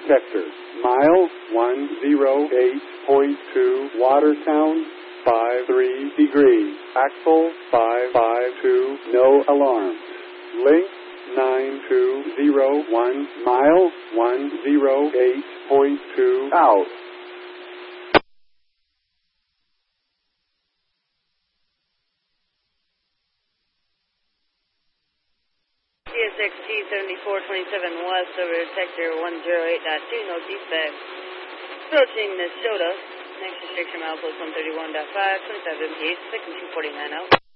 sector. Mile 108.2, Watertown, 53 degrees. Axle 552, no alarms. Link 9201, mile 108.2, out. CSXT 7427 West over sector 108.2, northeastbound. Approaching Minnesota. Next restriction milepost 131.5, 25 MPH, 249 out.